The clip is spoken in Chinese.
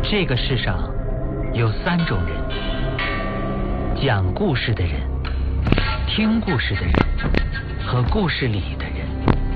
这个世上有3种人：讲故事的人、听故事的人和故事里的人。